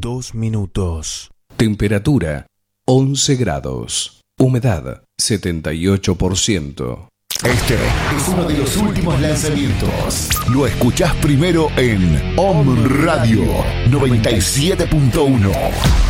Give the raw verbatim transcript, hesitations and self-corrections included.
dos minutos. Temperatura once grados. Humedad setenta y ocho por ciento. Este es uno de los últimos lanzamientos. Lo escuchás primero en Om Radio noventa y siete punto uno.